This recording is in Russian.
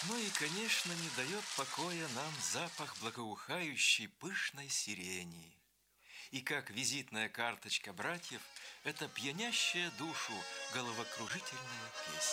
Ну и, конечно, не дает покоя нам запах благоухающей пышной сирени. И как визитная карточка братьев, это пьянящая душу головокружительная песня.